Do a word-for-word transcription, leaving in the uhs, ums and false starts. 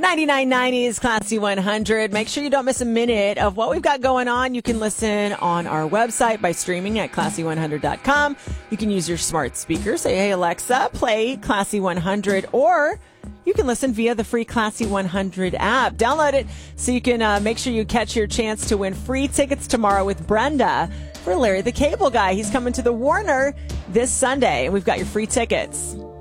ninety-nine ninety is Classy one hundred. Make sure you don't miss a minute of what we've got going on. You can listen on our website by streaming at classy one hundred dot com. You can use your smart speaker. Say, hey, Alexa, play Classy one hundred. Or you can listen via the free Classy one hundred app. Download it so you can uh, make sure you catch your chance to win free tickets tomorrow with Brenda for Larry the Cable Guy. He's coming to the Warner this Sunday, and we've got your free tickets.